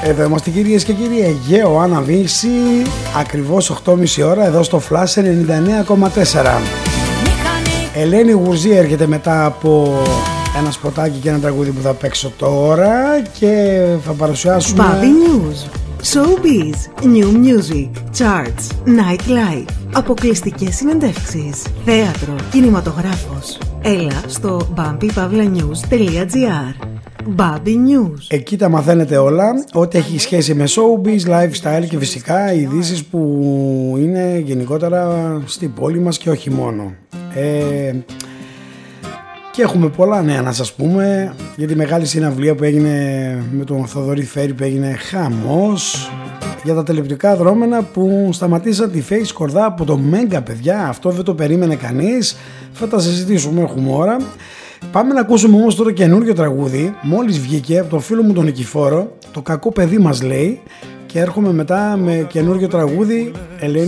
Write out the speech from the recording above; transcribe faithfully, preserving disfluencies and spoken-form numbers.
Εδώ είμαστε κυρίες και κύριοι, Αιγαίο Αναβίση, ακριβώς οκτώ και μισή ώρα εδώ στο Flash ενενήντα εννέα κόμμα τέσσερα. Ελένη Γουρζή έρχεται μετά από ένα σποτάκι και ένα τραγούδι που θα παίξω τώρα και θα παρουσιάσουμε Bobby News, Showbiz, New Music, Charts, Nightlife, αποκλειστικές συνεντεύξεις, θέατρο, κινηματογράφος. Έλα στο μπάμπι παύλα νιούζ τελεία τζι άρ. Bobby News. Εκεί τα μαθαίνετε όλα, ό,τι έχει σχέση με showbiz, lifestyle και φυσικά ειδήσεις που είναι γενικότερα στην πόλη μας και όχι μόνο. Ε, και έχουμε πολλά νέα να σας πούμε για τη μεγάλη συναυλία που έγινε με τον Θοδωρή Φέρη, που έγινε χαμός, για τα τηλεοπτικά δρόμενα που σταματήσαν τη Face Κορδά από το Μέγκα, παιδιά. Αυτό δεν το περίμενε κανείς. Θα τα συζητήσουμε, έχουμε ώρα. Πάμε να ακούσουμε όμως τώρα καινούριο τραγούδι. Μόλις βγήκε από τον φίλο μου τον Νικηφόρο, το κακό παιδί μας λέει. Και έρχομαι μετά με καινούριο τραγούδι. Ελένη